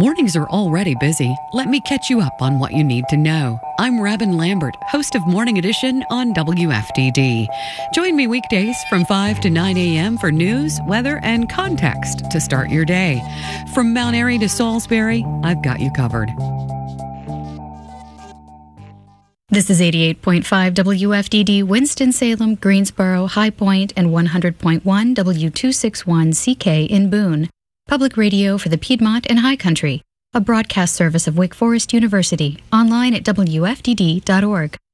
Mornings are already busy. Let me catch you up on what you need to know. I'm Robin Lambert, host of Morning Edition on WFDD. Join me weekdays from 5 to 9 a.m. for news, weather, and context to start your day. From Mount Airy to Salisbury, I've got you covered. This is 88.5 WFDD, Winston-Salem, Greensboro, High Point, and 100.1 W261CK in Boone. Public radio for the Piedmont and High Country. A broadcast service of Wake Forest University. Online at WFDD.org.